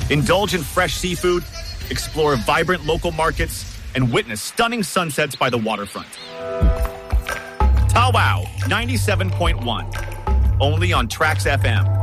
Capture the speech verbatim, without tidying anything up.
Indulge in fresh seafood, explore vibrant local markets, and witness stunning sunsets by the waterfront. Tawau ninety-seven point one, only on Trax F M.